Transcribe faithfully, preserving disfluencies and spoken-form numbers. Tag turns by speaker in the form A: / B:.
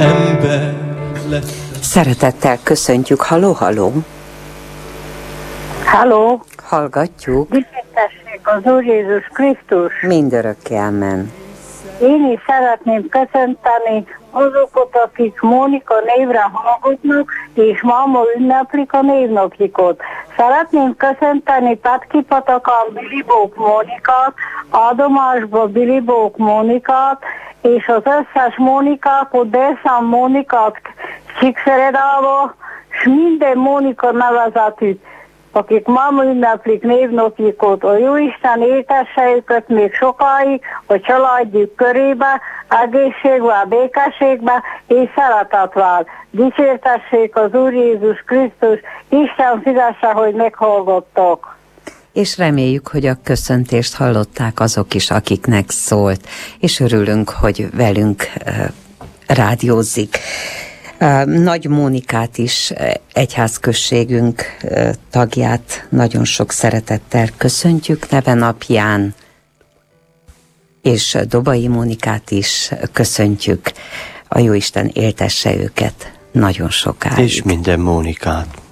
A: ember lett.
B: Szeretettel köszöntjük. Halló, halló.
C: Halló.
B: Hallgatjuk.
C: Dicsértessék az Úr Jézus Krisztus.
B: Mindörökké amen.
C: Én is szeretném köszönteni azokat, akik Mónika névre hallgatnak, és máma ünneplik a névnapjukat. Szeretném köszönteni Petkipatakán Bilibók Mónikát, Adomásba Bilibók Mónikát, és az összes Mónikákat, Délszám Mónikát Csíkszeredába, és minden Mónika nevezetűt, akik máma ünneplik névnapjukat, a Jóisten éltesse őket még sokáig a családjuk körébe, egészségbe, békességbe és szeretetvel. Dicsértessék az Úr Jézus Krisztus, Isten fizesse, hogy meghallgattak.
B: És reméljük, hogy a köszöntést hallották azok is, akiknek szólt, és örülünk, hogy velünk uh, rádiózik. Nagy Mónikát is, egyházközségünk tagját nagyon sok szeretettel köszöntjük neve napján, és Dobai Mónikát is köszöntjük. A Jóisten éltesse őket nagyon sokáig.
A: És minden Mónikát.